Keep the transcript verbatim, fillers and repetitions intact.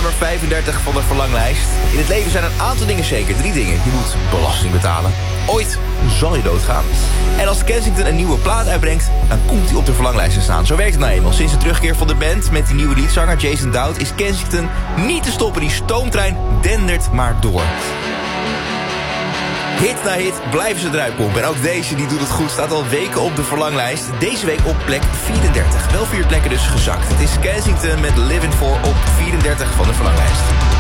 nummer vijfendertig van de verlanglijst. In het leven zijn een aantal dingen zeker. Drie dingen. Je moet belasting betalen. Ooit zal je doodgaan. En als Kensington een nieuwe plaat uitbrengt, dan komt hij op de verlanglijst te staan. Zo werkt het nou eenmaal. Sinds de terugkeer van de band met die nieuwe liedzanger Jason Dowd is Kensington niet te stoppen. Die stoomtrein dendert maar door. Hit na hit blijven ze eruit pompen. En ook deze, die doet het goed, staat al weken op de verlanglijst. Deze week op plek vierendertig. Wel vier plekken dus gezakt. Het is Kensington met Living For op vierendertig van de verlanglijst.